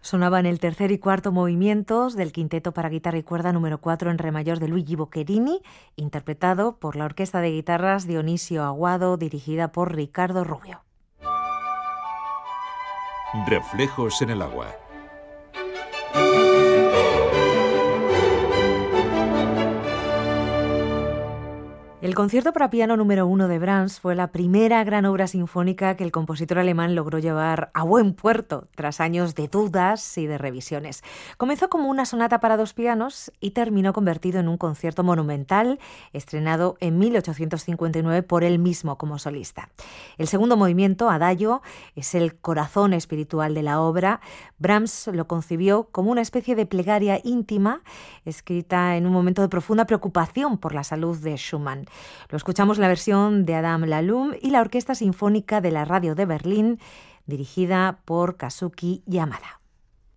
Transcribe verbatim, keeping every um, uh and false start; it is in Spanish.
Sonaban el tercer y cuarto movimientos del quinteto para guitarra y cuerda número cuatro en re mayor de Luigi Boccherini, interpretado por la Orquesta de Guitarras Dionisio Aguado, dirigida por Ricardo Rubio. Reflejos en el agua. El concierto para piano número uno de Brahms fue la primera gran obra sinfónica que el compositor alemán logró llevar a buen puerto tras años de dudas y de revisiones. Comenzó como una sonata para dos pianos y terminó convertido en un concierto monumental, estrenado en mil ochocientos cincuenta y nueve por él mismo como solista. El segundo movimiento, Adagio, es el corazón espiritual de la obra. Brahms lo concibió como una especie de plegaria íntima, escrita en un momento de profunda preocupación por la salud de Schumann. Lo escuchamos en la versión de Adam Laloum y la Orquesta Sinfónica de la Radio de Berlín, dirigida por Kazuki Yamada.